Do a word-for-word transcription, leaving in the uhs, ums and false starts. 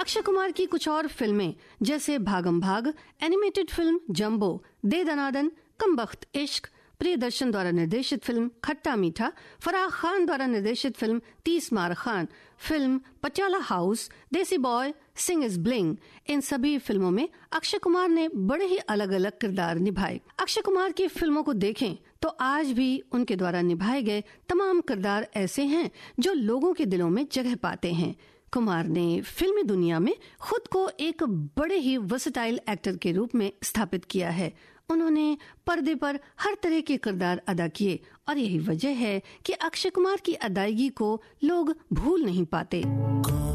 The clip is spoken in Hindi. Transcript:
अक्षय कुमार की कुछ और फिल्में जैसे भागम भाग, एनिमेटेड फिल्म जंबो, दे दनादन, कम बख्त इश्क, प्रियदर्शन द्वारा निर्देशित फिल्म खट्टा मीठा, फराह खान द्वारा निर्देशित फिल्म तीस मार खान, फिल्म पटियाला हाउस, देसी बॉय, सिंग इज ब्लिंग, इन सभी फिल्मों में अक्षय कुमार ने बड़े ही अलग अलग किरदार निभाए। अक्षय कुमार की फिल्मों को देखें तो आज भी उनके द्वारा निभाए गए तमाम किरदार ऐसे हैं जो लोगों के दिलों में जगह पाते हैं। कुमार ने फिल्मी दुनिया में खुद को एक बड़े ही वर्सेटाइल एक्टर के रूप में स्थापित किया है। उन्होंने पर्दे पर हर तरह के किरदार अदा किए और यही वजह है कि अक्षय कुमार की अदायगी को लोग भूल नहीं पाते।